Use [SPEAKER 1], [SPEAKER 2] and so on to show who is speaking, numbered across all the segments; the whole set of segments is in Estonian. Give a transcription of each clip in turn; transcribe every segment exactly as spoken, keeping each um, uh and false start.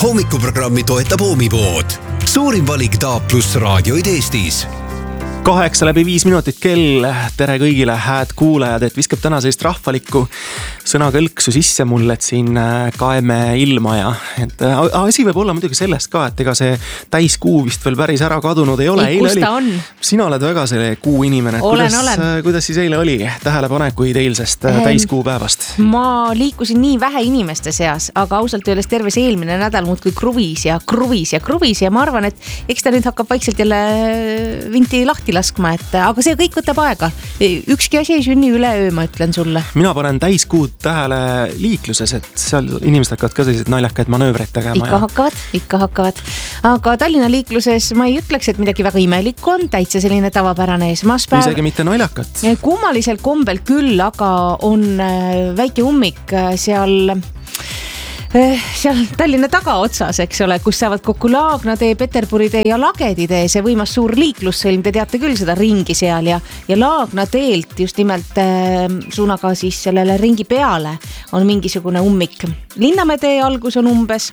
[SPEAKER 1] hommikuprogrammi toetab Oomipood. Suurim valik T A pluss raadioid Eestis.
[SPEAKER 2] Kaheksa läbi viis minutit kell. Tere kõigile, hääd kuulajad, et viskab täna sellist rahvalikku sõnakõlksu sisse mulle, et siin kaeme ilma ja et asi võib olla muidugi sellest ka, et ega see täiskuu vist veel päris ära kadunud ei ole.
[SPEAKER 3] Ei, kus ta on?
[SPEAKER 2] Sina oled väga selle kuu inimene.
[SPEAKER 3] Olen,
[SPEAKER 2] kuidas,
[SPEAKER 3] olen.
[SPEAKER 2] Kuidas siis eile oli tähelepanekuid eilsest täiskuu päevast?
[SPEAKER 3] Ma liikusin nii vähe inimeste seas, aga ausalt öeldes terve see eelmine nädal muudkui kruvis ja kruvis ja kruvis ja ma arvan, et eks ta nüüd hakkab vaikselt jälle vinti lahti laskma, et aga see kõik võtab aega. Ükski asi ei sünni üleöö, ma ütlen sulle.
[SPEAKER 2] Mina panen täiskuud tähele liikluses, et seal inimesed hakkavad ka sellised naljakaid manöövreid tegema.
[SPEAKER 3] Ikka ja... hakkavad, ikka hakkavad. Aga Tallinna liikluses ma ei ütleks, et midagi väga imelikku on, täitsa selline tavapärane esmaspäev.
[SPEAKER 2] Isegi mitte naljakat.
[SPEAKER 3] Kummalisel kombel küll, aga on väike ummik seal... seal Tallinna tagaotsas, eks ole, kus saavad kokku Laagna tee, Peterburi tee ja Lagedi tee, see võimas suur liiklussõlm, te teate küll seda ringi seal ja, ja Laagna teelt just nimelt äh, suunaga siis sellele ringi peale on mingisugune ummik. Linnamäe tee algus on umbes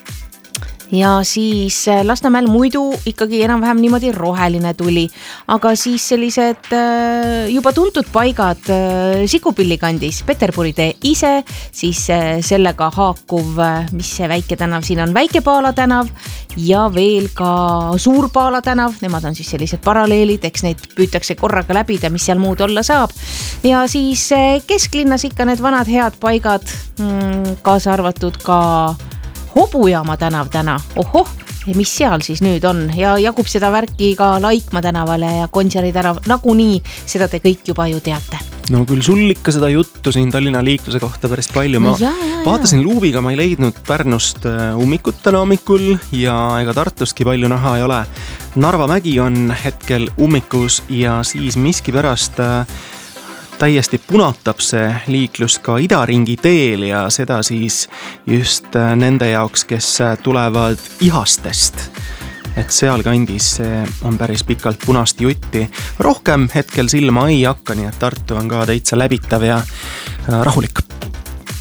[SPEAKER 3] ja siis Lasnamäel muidu ikkagi enam-vähem niimoodi roheline tuli, aga siis sellised juba tuntud paigad Sikupilli kandis, Peterburi tee ise, siis sellega haakuv, mis see väike tänav siin on, Väike-Paala tänav ja veel ka Suur-Paala tänav, nemad on siis sellised paralleelid, eks neid püütakse korraga läbida, mis seal muud olla saab ja siis kesklinnas ikka need vanad head paigad, kaasa arvatud ka Hobujaama tänav täna, ohoh, ja mis seal siis nüüd on ja jagub seda värki ka Laikmaa tänavale ja Gonsiori tänav, nagu nii, seda te kõik juba ju teate.
[SPEAKER 2] No küll sul ikka seda juttu siin Tallinna liikluse kohta päris palju, ma ja, ja, vaatasin ja. luubiga, ma ei leidnud Pärnust ummikut täna hommikul ja ega Tartustki palju näha ei ole. Narva mägi on hetkel ummikus ja siis miskipärast täiesti punatab see liiklus ka Idaringi teel ja seda siis just nende jaoks, kes tulevad Ihastest. Et seal kandis on päris pikalt punast jutti. Rohkem hetkel silma ei hakka, nii et Tartu on ka täitsa läbitav ja rahulik.